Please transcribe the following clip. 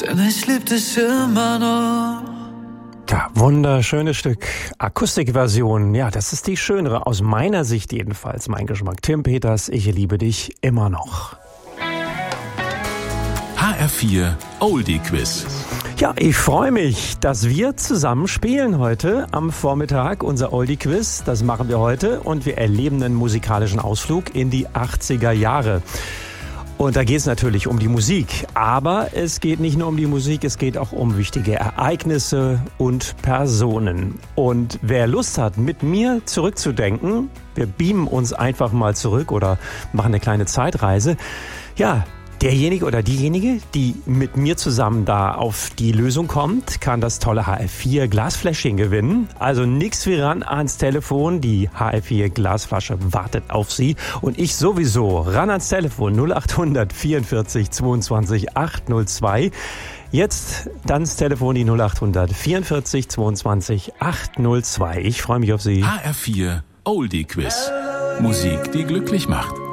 denn ich lieb dich immer noch. Ja, wunderschönes Stück. Akustikversion. Ja, das ist die schönere, aus meiner Sicht jedenfalls, mein Geschmack. Tim Peters, ich liebe dich immer noch. HR4 Oldie Quiz. Ja, ich freue mich, dass wir zusammen spielen heute am Vormittag. Unser Oldie Quiz, das machen wir heute. Und wir erleben einen musikalischen Ausflug in die 80er Jahre. Und da geht es natürlich um die Musik. Aber es geht nicht nur um die Musik, es geht auch um wichtige Ereignisse und Personen. Und wer Lust hat, mit mir zurückzudenken, wir beamen uns einfach mal zurück oder machen eine kleine Zeitreise. Ja, derjenige oder diejenige, die mit mir zusammen da auf die Lösung kommt, kann das tolle HR4 Glasfläschchen gewinnen. Also nix wie ran ans Telefon. Die HR4 Glasflasche wartet auf Sie. Und ich sowieso. Ran ans Telefon 0800 44 22 802. Jetzt dann das Telefon die 0800 44 22 802. Ich freue mich auf Sie. HR4 Oldie Quiz. Musik, die glücklich macht.